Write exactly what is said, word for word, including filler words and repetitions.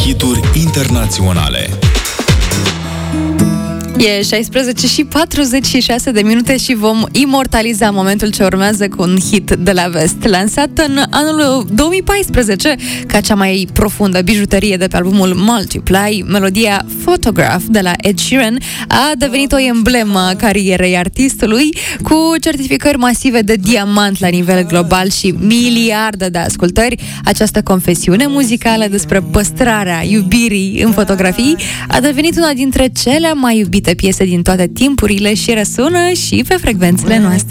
hituri internaționale. E șaisprezece și patruzeci și șase de minute și vom imortaliza momentul ce urmează cu un hit de la vest. Lansat în anul două mii paisprezece ca cea mai profundă bijuterie de pe albumul Multiply, melodia Photograph de la Ed Sheeran a devenit o emblemă a carierei artistului, cu certificări masive de diamant la nivel global și miliarde de ascultări. Această confesiune muzicală despre păstrarea iubirii în fotografii a devenit una dintre cele mai iubite piese din toate timpurile și răsună și pe frecvențele noastre.